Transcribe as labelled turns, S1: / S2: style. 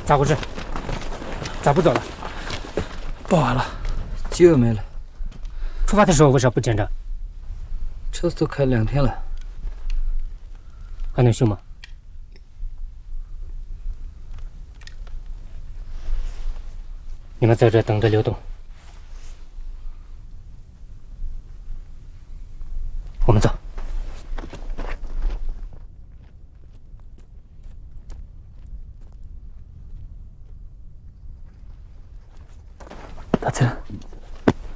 S1: 咋回事？咋不走了？
S2: 不好了，机油没了。
S1: 出发的时候为啥不检查？
S2: 车子都开2天了，
S1: 还能修吗？你们在这等着流动。